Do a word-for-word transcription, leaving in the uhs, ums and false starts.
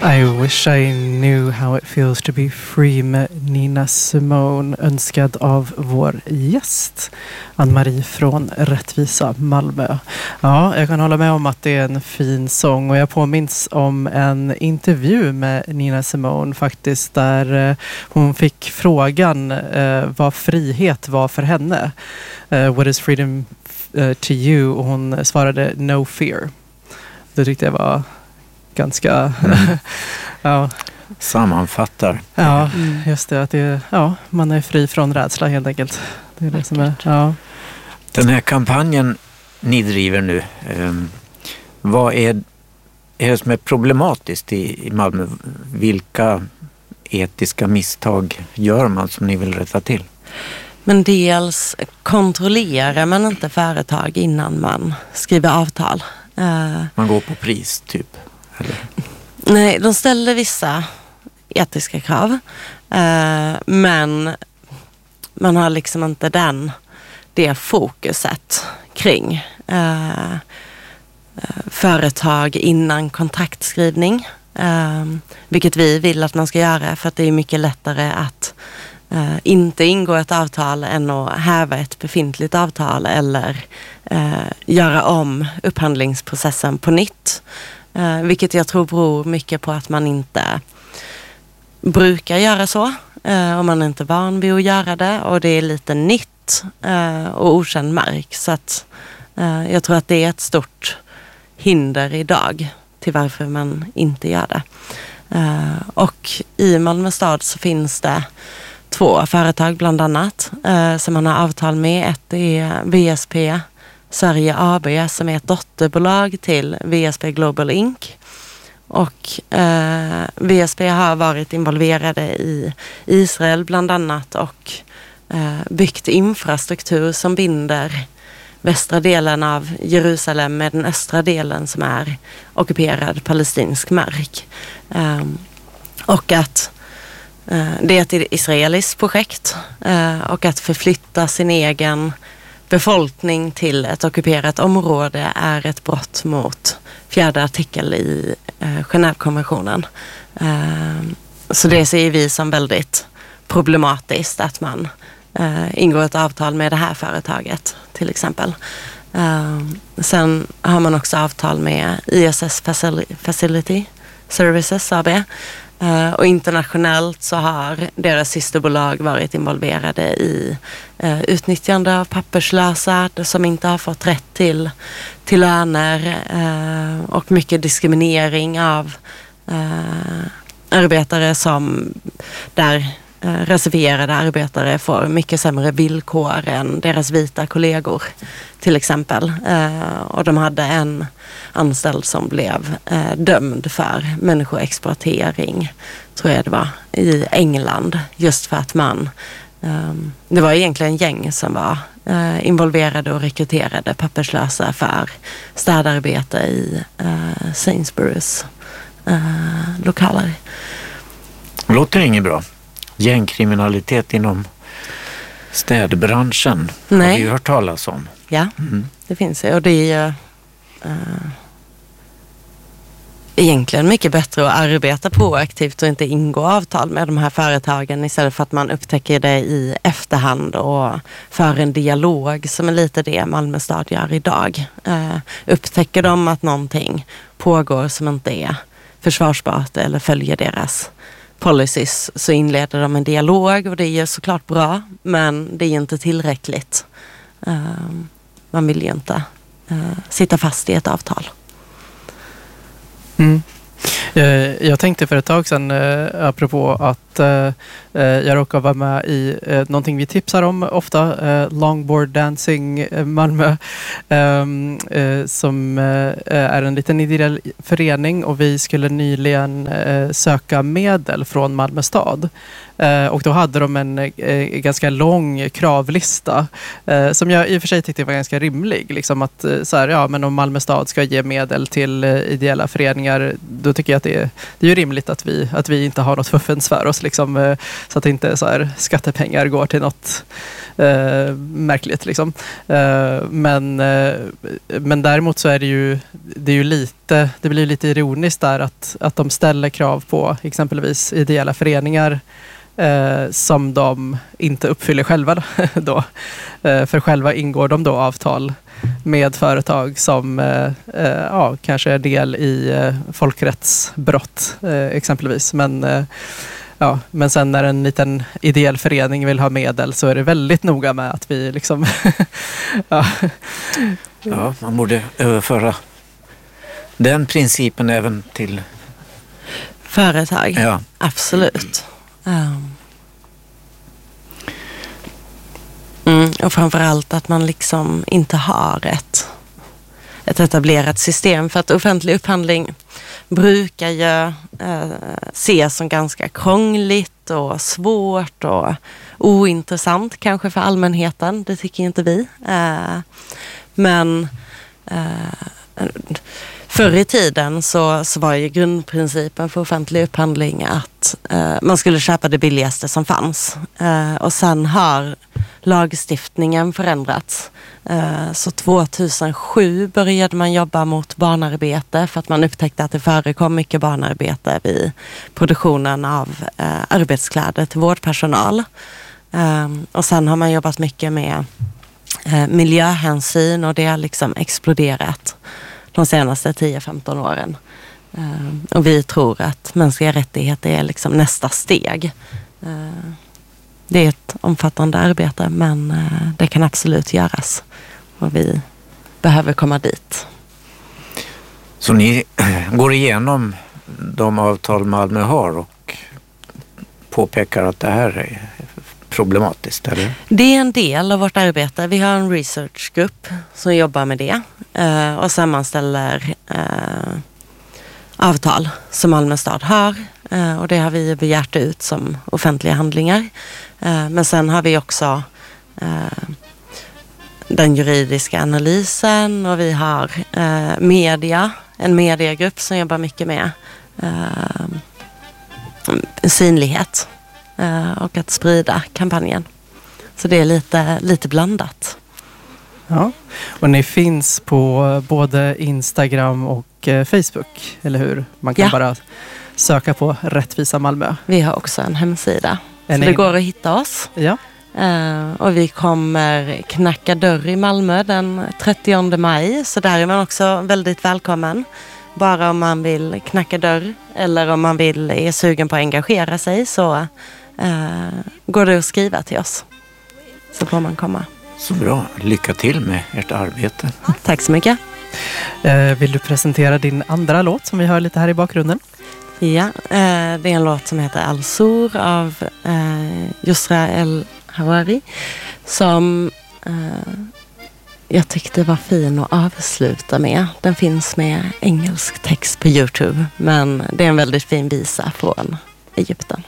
I wish I knew how it feels to be free med Nina Simone, önskad av vår gäst Ann-Marie från Rättvisa Malmö. Ja, jag kan hålla med om att det är en fin sång, och jag påminns om en intervju med Nina Simone faktiskt, där hon fick frågan eh, vad frihet var för henne. Uh, what is freedom uh, to you? Och hon svarade no fear. Det tyckte jag var ganska mm. ja. Sammanfattar. Ja, just det, att det, ja, man är fri från rädsla helt enkelt. Det är det som är, ja. Den här kampanjen ni driver nu, eh, vad är, är det som är problematiskt i, i Malmö? Vilka etiska misstag gör man som ni vill rätta till? Men dels kontrollerar man inte företag innan man skriver avtal. Uh, man går på pris typ? Eller? Nej, de ställer vissa etiska krav. Uh, men man har liksom inte den, det fokuset kring uh, uh, företag innan kontraktskrivning. Uh, vilket vi vill att man ska göra, för att det är mycket lättare att Uh, inte ingå ett avtal än att häva ett befintligt avtal eller uh, göra om upphandlingsprocessen på nytt. Uh, vilket jag tror beror mycket på att man inte brukar göra så. Uh, och man är inte van vid att göra det, och det är lite nytt uh, och okänd mark. Så att uh, jag tror att det är ett stort hinder idag till varför man inte gör det. Uh, och i Malmö stad så finns det två företag bland annat eh, som man har avtal med. Ett är V S P Sverige A B som är ett dotterbolag till V S P Global Incorporated. Och eh, V S P har varit involverade i Israel bland annat och eh, byggt infrastruktur som binder västra delen av Jerusalem med den östra delen som är ockuperad palestinsk mark. Eh, och att det är ett israeliskt projekt, och att förflytta sin egen befolkning till ett ockuperat område är ett brott mot fjärde artikel i Genèvekonventionen. Så det ser vi som väldigt problematiskt, att man ingår ett avtal med det här företaget till exempel. Sen har man också avtal med I S S Facility Services A B. Uh, och internationellt så har deras systerbolag varit involverade i uh, utnyttjande av papperslösa som inte har fått rätt till, till löner uh, och mycket diskriminering av uh, arbetare som där uh, reserverade arbetare får mycket sämre villkor än deras vita kollegor till exempel. Uh, och de hade en anställd som blev eh, dömd för människoexploatering, tror jag det var, i England, just för att man eh, det var egentligen gäng som var eh, involverade och rekryterade papperslösa för städarbete i eh, Sainsbury's eh, lokaler. Låter inget bra. Gängkriminalitet inom städbranschen. Nej. Har vi ju hört talas om. Ja, mm. det finns det. Och det är ju Uh, egentligen mycket bättre att arbeta proaktivt och inte ingå avtal med de här företagen, istället för att man upptäcker det i efterhand och för en dialog, som är lite det Malmö stad gör idag. Uh, upptäcker de att någonting pågår som inte är försvarsbart eller följer deras policies, så inleder de en dialog, och det är ju såklart bra, men det är inte tillräckligt. Uh, man vill ju inte Uh, sitta fast i ett avtal. Mm. Jag tänkte för ett tag sedan, uh, apropå att uh, jag råkar vara med i uh, någonting vi tipsar om ofta, uh, longboard dancing uh, Malmö, um, uh, som uh, är en liten ideell förening, och vi skulle nyligen uh, söka medel från Malmö stad. Uh, och då hade de en uh, ganska lång kravlista uh, som jag i och för sig tyckte var ganska rimlig. Liksom att uh, så här, ja, men om Malmö stad ska ge medel till uh, ideella föreningar, då tycker jag att det är, det är ju rimligt att vi, att vi inte har något fuffens för oss. liksom, eh, så att inte så här skattepengar går till något eh, märkligt liksom. Eh, men, eh, men däremot så är det ju, det är ju lite, det blir lite ironiskt där att, att de ställer krav på exempelvis ideella föreningar Eh, som de inte uppfyller själva då. då. Eh, för själva ingår de då avtal med företag som eh, eh, ja, kanske är del i eh, folkrättsbrott eh, exempelvis. Men, eh, ja, men sen när en liten ideell förening vill ha medel så är det väldigt noga med att vi liksom... ja. ja, man borde överföra den principen även till företag. Ja. Absolut. Um. Mm, och framförallt att man liksom inte har ett, ett etablerat system, för att offentlig upphandling brukar ju eh, ses som ganska krångligt och svårt och ointressant kanske för allmänheten, det tycker inte vi. Eh, men eh, förr i tiden så, så var ju grundprincipen för offentlig upphandling att eh, man skulle köpa det billigaste som fanns. Eh, och sen har lagstiftningen förändrats. Eh, så tvåtusensju började man jobba mot barnarbete för att man upptäckte att det förekom mycket barnarbete vid produktionen av eh, arbetskläder till vårdpersonal. Eh, och sen har man jobbat mycket med eh, miljöhänsyn, och det har liksom exploderat de senaste tio femton åren. Uh, och vi tror att mänskliga rättigheter är liksom nästa steg. Uh, det är ett omfattande arbete, men uh, det kan absolut göras. Och vi behöver komma dit. Så ni går igenom de avtal Malmö har och påpekar att det här är problematiskt, eller? Det är en del av vårt arbete. Vi har en researchgrupp som jobbar med det uh, och sammanställer uh, avtal som Malmö stad har, uh, och det har vi begärt ut som offentliga handlingar. Uh, men sen har vi också uh, den juridiska analysen, och vi har uh, media, en mediegrupp som jobbar mycket med uh, synlighet och att sprida kampanjen. Så det är lite, lite blandat. Ja, och ni finns på både Instagram och eh, Facebook, eller hur? Man kan ja. bara söka på Rättvisa Malmö. Vi har också en hemsida. En så det går att hitta oss. Ja. Uh, och vi kommer knacka dörr i Malmö den trettionde maj. Så där är man också väldigt välkommen. Bara om man vill knacka dörr eller om man vill är sugen på att engagera sig, så uh, går det att skriva till oss. Så får man komma. Så bra. Lycka till med ert arbete. Tack så mycket. Uh, vill du presentera din andra låt som vi hör lite här i bakgrunden? Ja, uh, det är en låt som heter Al-Sur av uh, Yusra El Hawari, som uh, jag tyckte var fin att avsluta med. Den finns med engelsk text på YouTube, men det är en väldigt fin visa från Egypten.